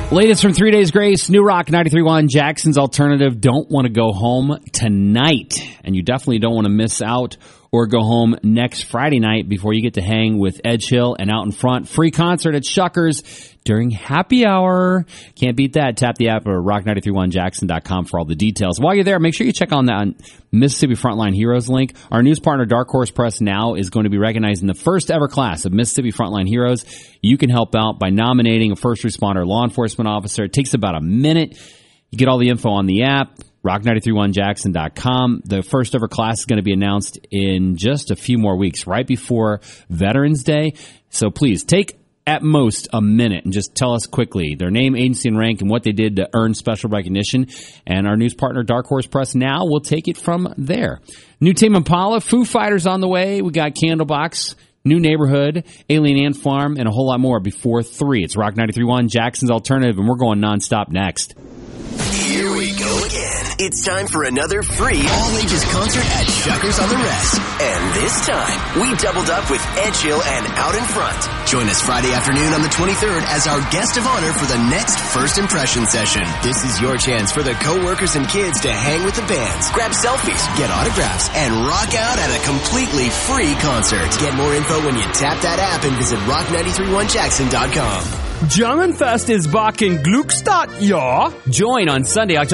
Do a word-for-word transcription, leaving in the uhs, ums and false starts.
Latest from Three Days Grace, New Rock ninety-three point one, Jackson's Alternative. Don't want to go home tonight, and you definitely don't want to miss out or go home next Friday night before you get to hang with Edge Hill and Out in Front. Free concert at Shuckers during happy hour. Can't beat that. Tap the app or rock nine three one jackson dot com for all the details. While you're there, make sure you check on that Mississippi Frontline Heroes link. Our news partner, Dark Horse Press Now, is going to be recognizing the first ever class of Mississippi Frontline Heroes. You can help out by nominating a first responder, law enforcement officer. It takes about a minute. You get all the info on the app. rock nine three one jackson dot com. The first ever class is going to be announced in just a few more weeks, right before Veterans Day. So please take at most a minute and just tell us quickly their name, agency, and rank and what they did to earn special recognition. And our news partner, Dark Horse Press Now, will take it from there. New Tame Impala, Foo Fighters on the way. We got Candlebox, New Neighborhood, Alien Ant Farm, and a whole lot more before three. It's Rock ninety-three point one, Jackson's Alternative, and we're going nonstop next. Here we go again. It's time for another free all-ages concert at Shuckers on the Rest. And this time, we doubled up with Edge Hill and Out in Front. Join us Friday afternoon on the twenty-third as our guest of honor for the next First Impression session. This is your chance for the coworkers and kids to hang with the bands, grab selfies, get autographs, and rock out at a completely free concert. Get more info when you tap that app and visit rock nine three one jackson dot com. Jammenfest is back in Glückstadt, ja? Join on Sunday, October